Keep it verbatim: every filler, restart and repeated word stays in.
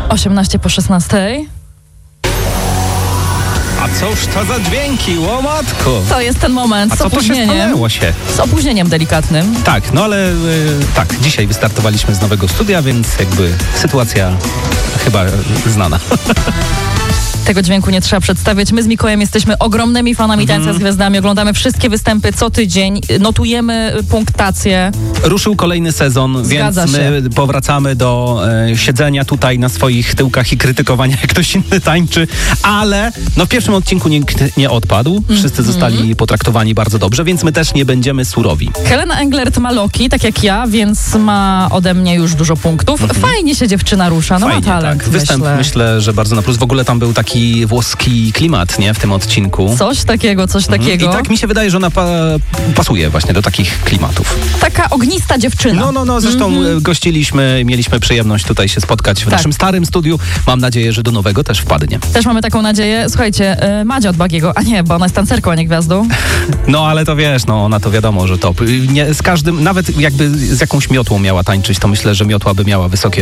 osiemnaście po szesnastej. A cóż to za dźwięki, łomatko? To jest ten moment A z co to się opóźnieniem. stanęło się? Z opóźnieniem delikatnym. Tak, no ale y, tak, dzisiaj wystartowaliśmy z nowego studia, więc jakby sytuacja chyba znana. Tego dźwięku nie trzeba przedstawiać. My z Mikołajem jesteśmy ogromnymi fanami Mhm. Tańca z Gwiazdami. Oglądamy wszystkie występy co tydzień. Notujemy punktację. Ruszył kolejny sezon, Zgadza więc my się. powracamy do e, siedzenia tutaj na swoich tyłkach i krytykowania, jak ktoś inny tańczy, ale no w pierwszym odcinku nikt nie odpadł. Wszyscy zostali potraktowani bardzo dobrze, więc my też nie będziemy surowi. Helena Englert ma Loki, tak jak ja, więc ma ode mnie już dużo punktów. Fajnie się dziewczyna rusza, no Fajnie, ma talent, tak. Występ myślę. myślę, że bardzo na plus. W ogóle tam był taki włoski klimat, nie? W tym odcinku. Coś takiego, coś Mhm. takiego. I tak mi się wydaje, że ona pa- pasuje właśnie do takich klimatów. Taka ognista dziewczyna. No, no, no, zresztą Mhm. gościliśmy, mieliśmy przyjemność tutaj się spotkać w Tak. naszym starym studiu. Mam nadzieję, że do nowego też wpadnie. Też mamy taką nadzieję. Słuchajcie, y, Madzia od Bagiego, a nie, bo ona jest tancerką, a nie gwiazdą. No, ale to wiesz, no, ona to wiadomo, że top. Nie, z każdym, nawet jakby z jakąś miotłą miała tańczyć, to myślę, że miotła by miała wysokie